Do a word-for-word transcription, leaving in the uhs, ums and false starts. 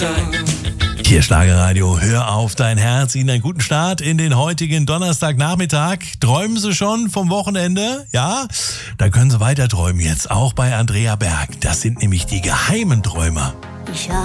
Hier Schlagerradio, hör auf dein Herz. Ihnen einen guten Start in den heutigen Donnerstagnachmittag. Träumen Sie schon vom Wochenende? Ja? Da können Sie weiter träumen jetzt, auch bei Andrea Berg. Das sind nämlich die geheimen Träumer. Ich